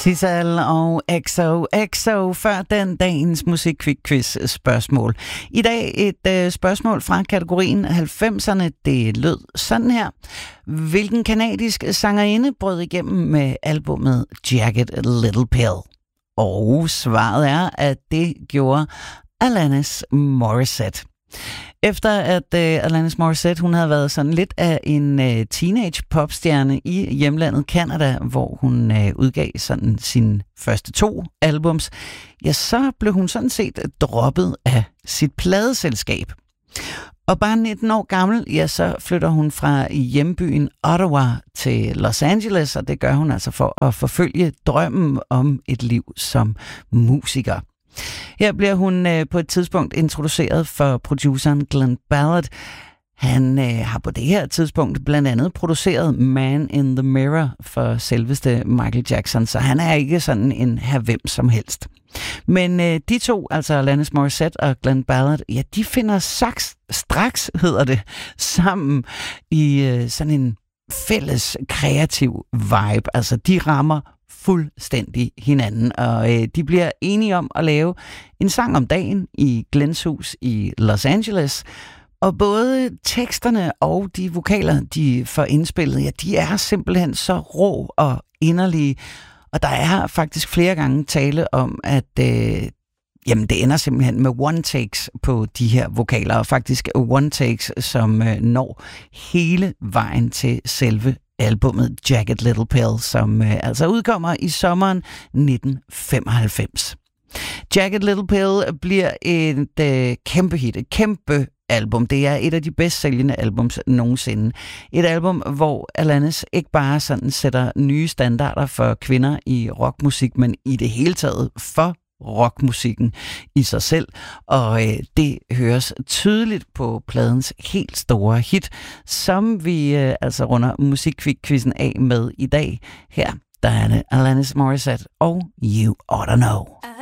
Sissel og XOXO før den dagens musikquiz spørgsmål. I dag et spørgsmål fra kategorien 90'erne. Det lød sådan her. Hvilken kanadisk sangerinde brød igennem med albumet Jagged Little Pill? Og svaret er, at det gjorde Alanis Morissette. Efter at Alanis Morissette, hun havde været sådan lidt af en teenage popstjerne i hjemlandet Canada, hvor hun udgav sådan sine første 2 albums, ja, så blev hun sådan set droppet af sit pladeselskab. Og bare 19 år gammel, ja, så flytter hun fra hjembyen Ottawa til Los Angeles, og det gør hun altså for at forfølge drømmen om et liv som musiker. Her bliver hun på et tidspunkt introduceret for produceren Glenn Ballard. Han har på det her tidspunkt blandt andet produceret Man in the Mirror for selveste Michael Jackson, så han er ikke sådan en her hvem som helst. Men de to, altså Alanis Morissette og Glenn Ballard, ja, de finder straks, hedder det, sammen i sådan en fælles kreativ vibe. Altså de rammer fuldstændig hinanden, og de bliver enige om at lave en sang om dagen i Glens hus i Los Angeles. Og både teksterne og de vokaler, de får indspillet, ja, de er simpelthen så rå og inderlige. Og der er faktisk flere gange tale om, at jamen, det ender simpelthen med one takes på de her vokaler, og faktisk one takes, som når hele vejen til selve albumet Jagged Little Pill, som altså udkommer i sommeren 1995. Jagged Little Pill bliver et kæmpe hit, et kæmpe album. Det er et af de bedst sælgende albums nogensinde. Et album, hvor Alanis ikke bare sådan sætter nye standarder for kvinder i rockmusik, men i det hele taget for rockmusikken i sig selv, og det høres tydeligt på pladens helt store hit, som vi altså runder musikquizzen af med i dag. Her, der er det Alanis Morissette og You Oughta Know.